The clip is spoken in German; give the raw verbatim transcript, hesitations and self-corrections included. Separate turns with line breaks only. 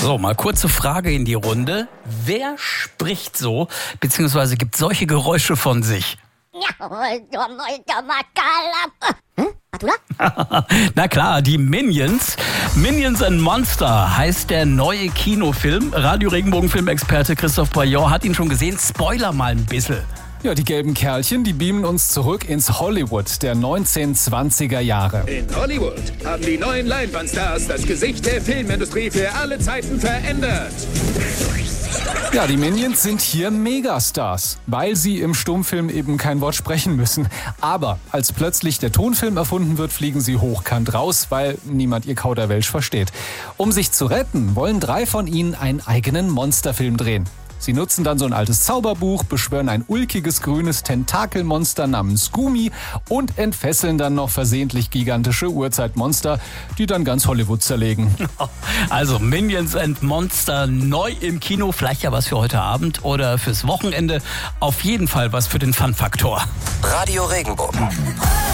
So, mal kurze Frage in die Runde. Wer spricht so, beziehungsweise gibt solche Geräusche von sich?
Hm? Warte,
Na klar, die Minions. Minions and Monster heißt der neue Kinofilm. Radio Regenbogen-Filmexperte Christoph Paillon hat ihn schon gesehen. Spoiler mal ein bisschen.
Ja, die gelben Kerlchen, die beamen uns zurück ins Hollywood der neunzehnhundertzwanziger Jahre.
In Hollywood haben die neuen Leinwandstars das Gesicht der Filmindustrie für alle Zeiten verändert.
Ja, die Minions sind hier Megastars, weil sie im Stummfilm eben kein Wort sprechen müssen. Aber als plötzlich der Tonfilm erfunden wird, fliegen sie hochkant raus, weil niemand ihr Kauderwelsch versteht. Um sich zu retten, wollen drei von ihnen einen eigenen Monsterfilm drehen. Sie nutzen dann so ein altes Zauberbuch, beschwören ein ulkiges grünes Tentakelmonster namens Gumi und entfesseln dann noch versehentlich gigantische Urzeitmonster, die dann ganz Hollywood zerlegen.
Also Minions and Monster neu im Kino, vielleicht ja was für heute Abend oder fürs Wochenende. Auf jeden Fall was für den Fun-Faktor.
Radio Regenbogen.